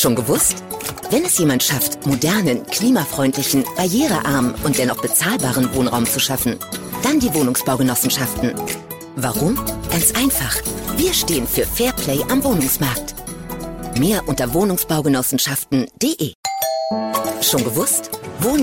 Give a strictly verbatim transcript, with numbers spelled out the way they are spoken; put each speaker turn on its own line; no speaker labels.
Schon gewusst? Wenn es jemand schafft, modernen, klimafreundlichen, barrierearmen und dennoch bezahlbaren Wohnraum zu schaffen, dann die Wohnungsbaugenossenschaften. Warum? Ganz einfach. Wir stehen für Fairplay am Wohnungsmarkt. Mehr unter wohnungsbaugenossenschaften punkt de. Schon gewusst? Wohn